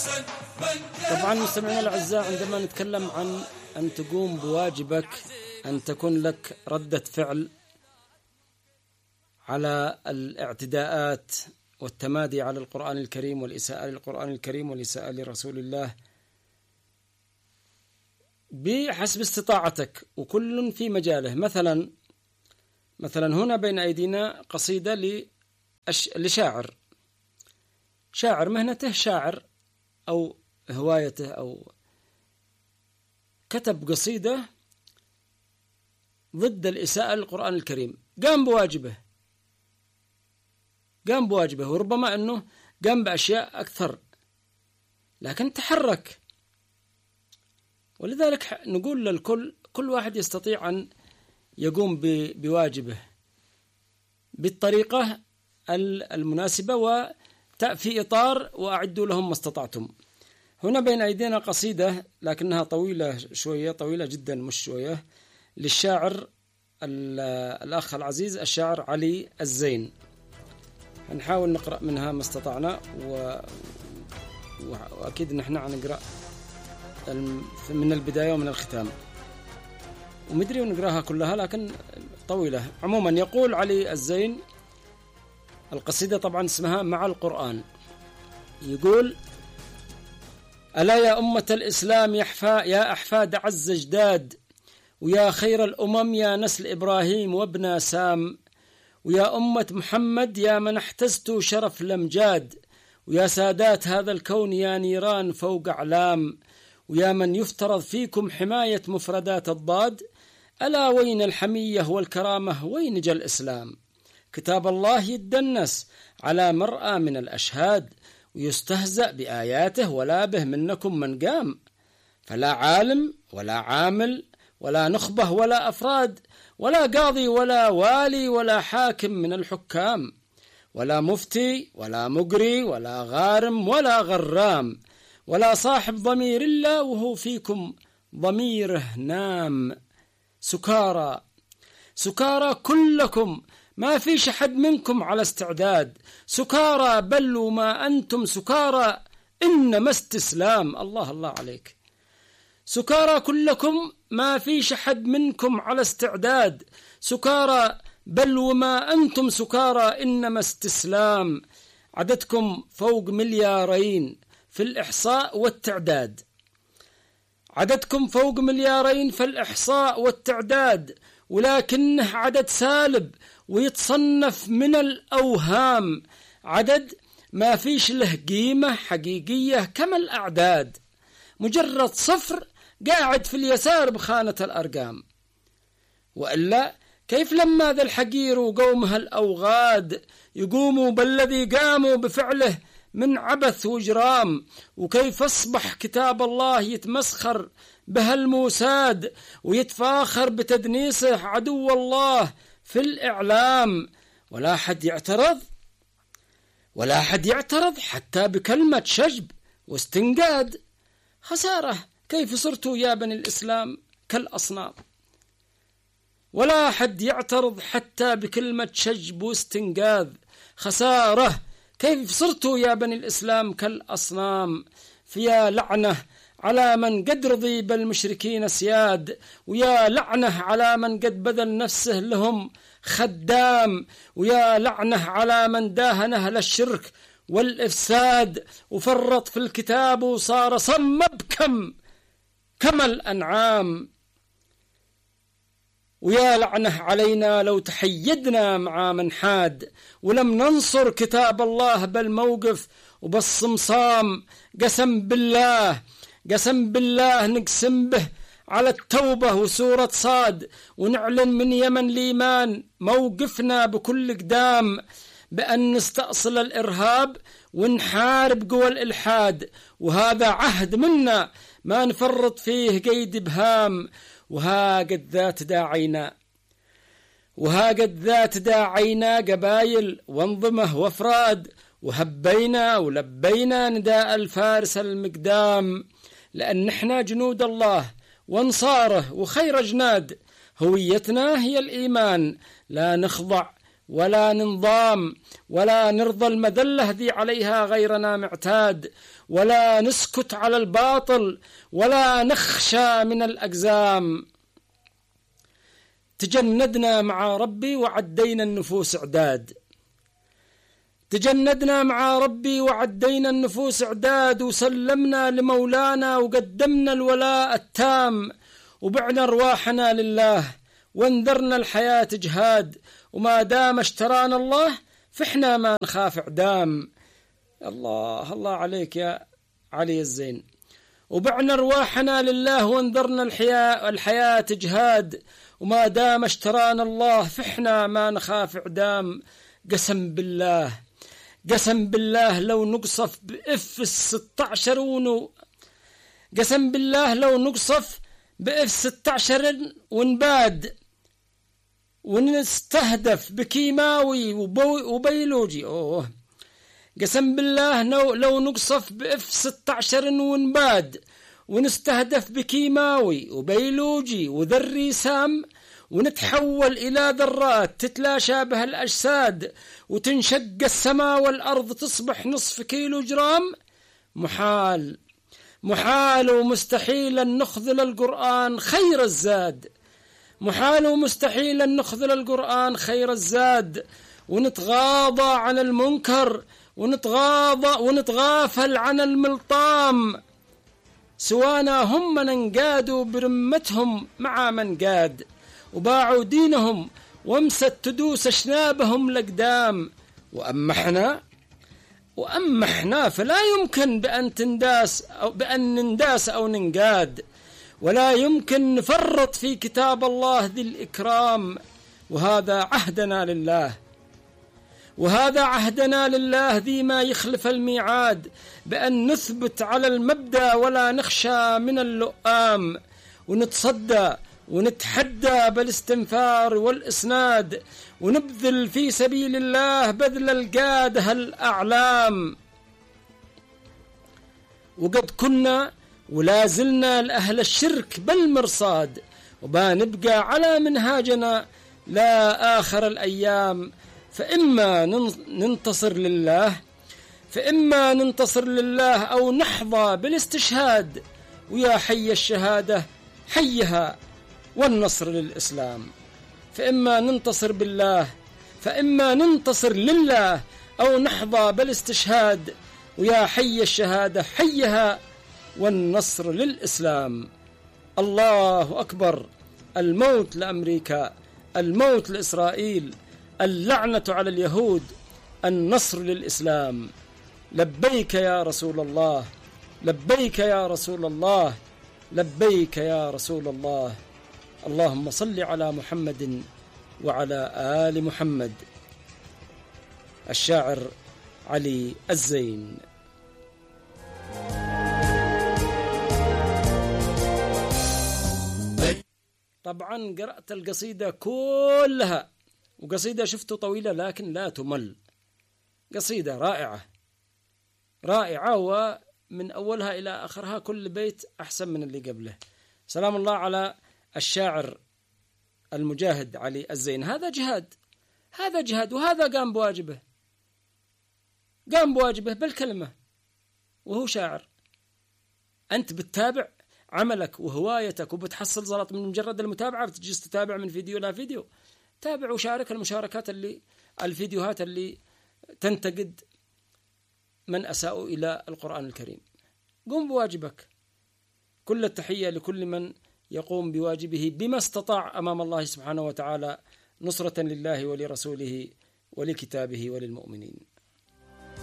طبعا مستمعينا الأعزاء، عندما نتكلم عن أن تقوم بواجبك، أن تكون لك ردة فعل على الاعتداءات والتمادي على القرآن الكريم والإساءة للقرآن الكريم والإساءة لرسول الله بحسب استطاعتك، وكل في مجاله. مثلا هنا بين أيدينا قصيدة لشاعر، مهنته شاعر أو هوايته، أو كتب قصيدة ضد الإساءة للقرآن الكريم، قام بواجبه، وربما أنه قام بأشياء أكثر، لكن تحرك. ولذلك نقول للكل، كل واحد يستطيع أن يقوم بواجبه بالطريقة المناسبة وفي إطار وأعدوا لهم ما استطعتم. هنا بين أيدينا قصيدة لكنها طويلة شوية، طويلة جدا مش شوية، للشاعر الأخ العزيز الشاعر علي الزين. هنحاول نقرأ منها ما استطعنا، وأكيد نحن نقرأ من البداية ومن الختام، ومدري ونقرأها كلها لكن طويلة. عموما يقول علي الزين، القصيدة طبعا اسمها مع القرآن، يقول: ألا يا أمة الإسلام يا أحفاد عز جداد، ويا خير الأمم يا نسل إبراهيم وابن سام، ويا أمة محمد يا من احتزت شرف الأمجاد، ويا سادات هذا الكون يا نيران فوق أعلام، ويا من يفترض فيكم حماية مفردات الضاد، ألا وين الحمية والكرامة، وين جاء الإسلام؟ كتاب الله يتدنس على مرأى من الأشهاد، ويستهزأ بآياته ولا به منكم من قام، فلا عالم ولا عامل ولا نخبة ولا أفراد، ولا قاضي ولا والي ولا حاكم من الحكام، ولا مفتي ولا مقري ولا غارم ولا غرام، ولا صاحب ضمير إلا وهو فيكم ضميره نام. سكارى كلكم، ما فيش حد منكم على استعداد، سكارى بل وما أنتم سكارى إنما استسلام. الله الله عليك. سكارى كلكم، ما فيش حد منكم على استعداد، سكارى بل وما أنتم سكارى إنما استسلام. عددكم فوق 2 مليار في الإحصاء والتعداد، عددكم فوق 2 مليار في الإحصاء والتعداد، ولكنه عدد سالب ويتصنف من الأوهام، عدد ما فيش له قيمة حقيقية كما الأعداد، مجرد صفر قاعد في اليسار بخانة الأرقام. وإلا كيف لما ذا الحقير وقومها الأوغاد يقوموا بالذي قاموا بفعله من عبث وجرام، وكيف أصبح كتاب الله يتمسخر بهالموساد ويتفاخر بتدنيسه عدو الله في الإعلام، ولا حد يعترض حتى بكلمة شجب واستنقاد. خسارة، كيف صرتوا يا بني الإسلام كالأصنام؟ ولا حد يعترض حتى بكلمة شجب واستنقاذ. خسارة، كيف صرتوا يا بني الإسلام كالأصنام؟ فيا لعنة على من قد رضي بالمشركين سياد، ويا لعنة على من قد بذل نفسه لهم خدام، ويا لعنة على من داهن أهل الشرك والإفساد، وفرط في الكتاب وصار صم بكم كما الأنعام. ويا لعنة علينا لو تحيدنا مع من حاد، ولم ننصر كتاب الله بالموقف وبالصمصام. قسم بالله نقسم به على التوبة وسورة صاد، ونعلن من يمن ليمان موقفنا بكل قدام، بأن نستأصل الإرهاب ونحارب قوى الإلحاد، وهذا عهد منا ما نفرط فيه قيد بهام. وها قد ذات داعينا قبايل وانظمه وافراد، وهبينا ولبينا نداء الفارس المقدام، لأن نحن جنود الله وانصاره وخير جناد. هويتنا هي الإيمان، لا نخضع ولا ننضام ولا نرضى المذلة ذي عليها غيرنا معتاد. ولا نسكت على الباطل ولا نخشى من الأقزام. تجندنا مع ربي وعدينا النفوس إعداد، تجندنا مع ربي وعدينا النفوس إعداد، وسلمنا لمولانا وقدمنا الولاء التام، وبعنا أرواحنا لله وانذرنا الحياة جهاد، وما دام اشترانا الله فإحنا ما نخاف إعدام. الله الله عليك يا علي الزين. وبعنا أرواحنا لله وانذرنا الحياة جهاد، وما دام اشترانا الله فإحنا ما نخاف إعدام. قسم بالله قسم بالله لو نقصف بإف 16 قسم بالله لو نقصف بإف 16 ونباد ونستهدف بكيماوي وبيولوجي. قسم بالله لو نقصف بإف 16 ونباد ونستهدف بكيماوي وبيولوجي وذري سام، ونتحول إلى ذرات تتلاشى بها الأجساد، وتنشق السماء والأرض تصبح نصف كيلو جرام. محال ومستحيل أن نخذل القرآن خير الزاد، محال ومستحيل أن نخذل القرآن خير الزاد، ونتغاضى عن المنكر ونتغافل عن الملطام، سوانا هم من انقادوا برمتهم مع من قاد، وباعوا دينهم وامست تدوس اشنابهم لقدام. وأما احنا فلا يمكن بأن ننداس أو ننقاد، ولا يمكن نفرط في كتاب الله ذي الإكرام. وهذا عهدنا لله ذي ما يخلف الميعاد، بأن نثبت على المبدأ ولا نخشى من اللؤام، ونتصدى ونتحدى بالاستنفار والإسناد، ونبذل في سبيل الله بذل القادة الأعلام. وقد كنا ولا زلنا لأهل الشرك بالمرصاد، وما نبقى على منهاجنا لا آخر الأيام. فإما ننتصر لله أو نحظى بالاستشهاد، ويا حي الشهادة حيها والنصر للإسلام. فإما ننتصر لله أو نحظى بالاستشهاد، ويا حي الشهادة حيها والنصر للإسلام. الله أكبر. الموت لأمريكا، الموت لإسرائيل، اللعنة على اليهود، النصر للإسلام. لبيك يا رسول الله، لبيك يا رسول الله، لبيك يا رسول الله. اللهم صل على محمد وعلى آل محمد. الشاعر علي الزين. طبعا قرأت القصيدة كلها، وقصيدة شفته طويلة لكن لا تمل، قصيدة رائعة رائعة، ومن أولها إلى آخرها كل بيت أحسن من اللي قبله. سلام الله على الشاعر المجاهد علي الزين. هذا جهاد، وهذا قام بواجبه بالكلمة، وهو شاعر. أنت بتتابع عملك وهوايتك وبتحصل زلط من مجرد المتابعة، بتجلس تتابع من فيديو إلى فيديو. تابع وشارك الفيديوهات اللي تنتقد من أساءوا إلى القرآن الكريم. قم بواجبك. كل التحية لكل من يقوم بواجبه بما استطاع أمام الله سبحانه وتعالى، نصرة لله ولرسوله ولكتابه وللمؤمنين.